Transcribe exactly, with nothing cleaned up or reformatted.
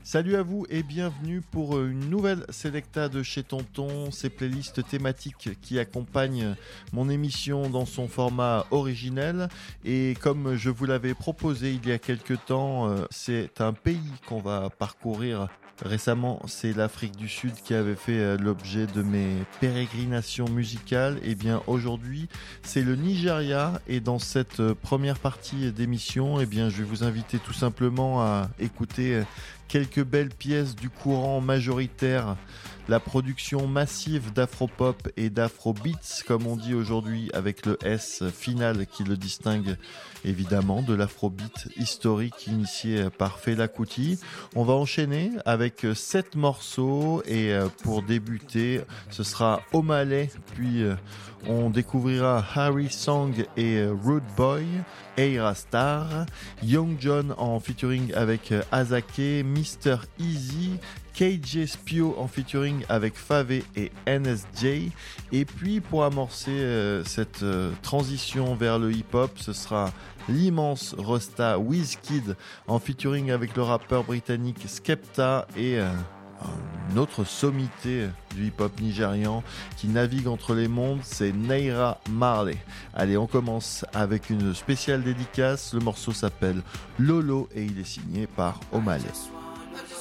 Salut à vous et bienvenue pour une nouvelle Selecta de chez Tonton, ces playlists thématiques qui accompagnent mon émission dans son format originel. Et comme je vous l'avais proposé il y a quelques temps, c'est un pays qu'on va parcourir. Récemment, c'est l'Afrique du Sud qui avait fait l'objet de mes pérégrinations musicales. Et bien aujourd'hui, c'est le Nigeria. Et dans cette première partie d'émission, eh bien, je vais vous inviter tout simplement à écouter quelques belles pièces du courant majoritaire, la production massive d'afropop et d'afrobeats, comme on dit aujourd'hui, avec le S final qui le distingue évidemment de l'afrobeat historique initié par Fela Kuti. On va enchaîner avec sept morceaux et pour débuter, ce sera Omale, puis on découvrira Harry Song et Rude Boy, Eira Star, Young John en featuring avec Azake, mister Easy, K J Spio en featuring avec Favé et N S J. Et puis pour amorcer euh, cette euh, transition vers le hip-hop, ce sera l'immense Rasta Wizkid en featuring avec le rappeur britannique Skepta et euh, une autre sommité du hip-hop nigérian qui navigue entre les mondes, c'est Naira Marley. Allez, on commence avec une spéciale dédicace. Le morceau s'appelle Lolo et il est signé par Omale.